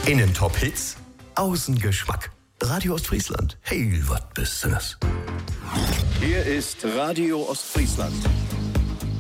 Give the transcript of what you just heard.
Innentop-Hits, Außengeschmack. Radio Ostfriesland. Hey, was bist du das? Hier ist Radio Ostfriesland.